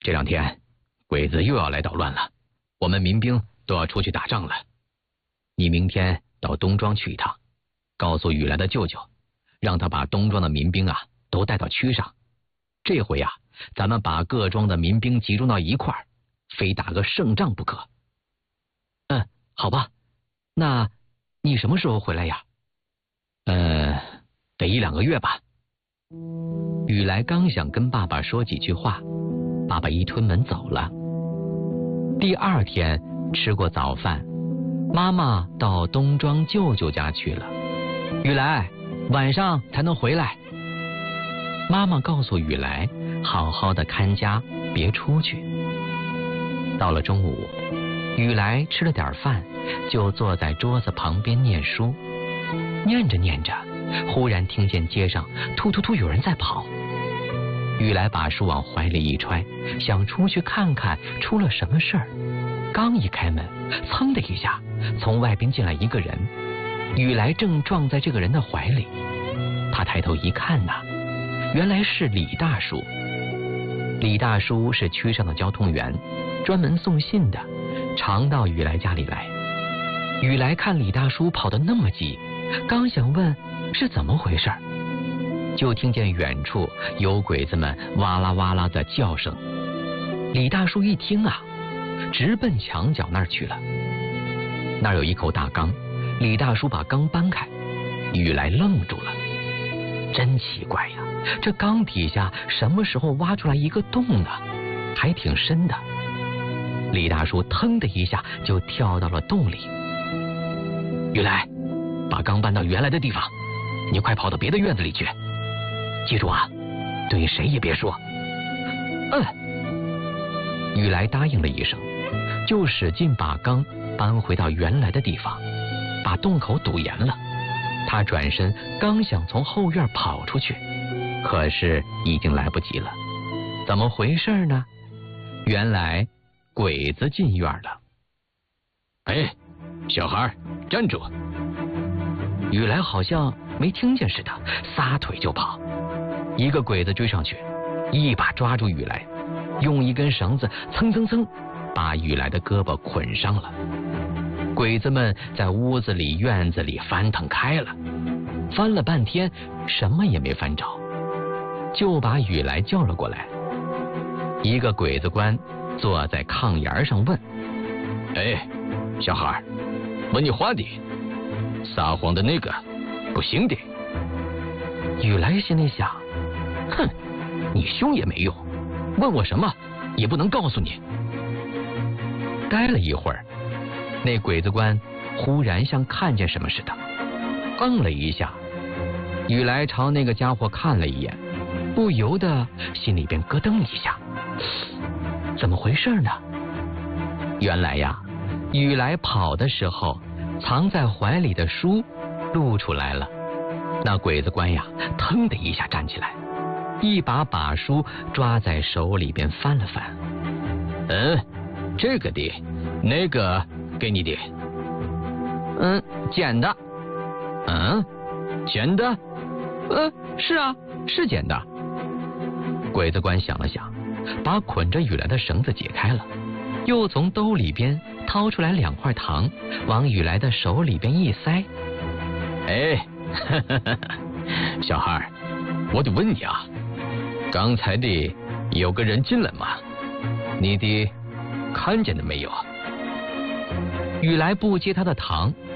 这2天鬼子又要来捣乱了，我们民兵都要出去打仗了。你明天到东庄去一趟，告诉雨来的舅舅，让他把东庄的民兵都带到区上。这回咱们把各庄的民兵集中到一块儿，非打个胜仗不可。好吧，那你什么时候回来呀？得1-2个月吧。雨来刚想跟爸爸说几句话，爸爸一推门走了。第2天吃过早饭，妈妈到东庄舅舅家去了。雨来，晚上才能回来。妈妈告诉雨来，好好的看家，别出去。到了中午，雨来吃了点饭，就坐在桌子旁边念书。念着念着，忽然听见街上突突突有人在跑。雨来把书往怀里一揣，想出去看看出了什么事儿。刚一开门，噌的一下，从外边进来一个人。雨来正撞在这个人的怀里。他抬头一看原来是李大叔。李大叔是区上的交通员，专门送信的，常到雨来家里来。雨来看李大叔跑得那么急，刚想问是怎么回事，就听见远处有鬼子们哇啦哇啦的叫声。李大叔一听直奔墙角那儿去了。那儿有一口大缸，李大叔把缸搬开，雨来愣住了。真奇怪呀，这缸底下什么时候挖出来一个洞呢？还挺深的。李大叔腾的一下就跳到了洞里。雨来，把缸搬到原来的地方，你快跑到别的院子里去，记住对谁也别说。雨来答应了一声，就使劲把缸搬回到原来的地方，把洞口堵严了。他转身刚想从后院跑出去，可是已经来不及了。怎么回事呢？原来鬼子进院了。小孩站住！雨来好像没听见似的，撒腿就跑。一个鬼子追上去，一把抓住雨来，用一根绳子蹭蹭蹭把雨来的胳膊捆上了。鬼子们在屋子里院子里翻腾开了，翻了半天什么也没翻着，就把雨来叫了过来。一个鬼子官坐在炕沿上问：小孩，问你话的，撒谎的那个不行的。雨来心里想，哼，你凶也没用，问我什么也不能告诉你。待了一会儿，那鬼子官忽然像看见什么似的，愣了一下。雨来朝那个家伙看了一眼，不由得心里边咯噔一下，怎么回事呢？原来雨来跑的时候藏在怀里的书露出来了。那鬼子官腾的一下站起来，一把书抓在手里边翻了翻。这个的，那个给你的。捡的。捡的？是啊，是捡的。鬼子官想了想，把捆着雨来的绳子解开了，又从兜里边掏出来2块糖，往雨来的手里边一塞。 小孩，我得问你刚才的有个人进来吗？你的看见了没有？ 雨来不接他的糖，